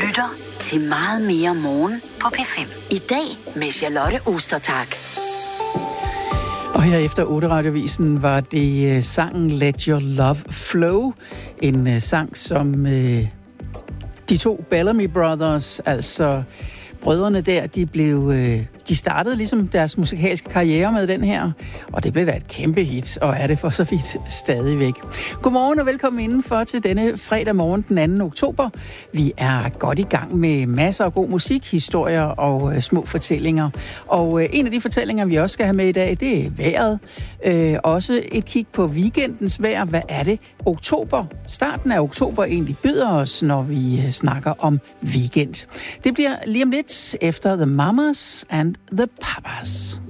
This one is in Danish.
lytter til Meget mere morgen på P5. I dag med Charlotte Ostertag. Og her efter 8-radiovisen var det sangen Let Your Love Flow. En sang, som de to Bellamy Brothers, altså brødrene der, de startede ligesom deres musikalske karriere med den her, og det blev da et kæmpe hit, og er det for så vidt stadigvæk. Godmorgen og velkommen indenfor til denne fredag morgen den 2. oktober. Vi er godt i gang med masser af god musik, historier og små fortællinger. Og en af de fortællinger, vi også skal have med i dag, det er vejret. Også et kig på weekendens vejr. Hvad er det? Starten af oktober egentlig byder os, når vi snakker om weekend. Det bliver lige om lidt efter The Mamas and the Papas.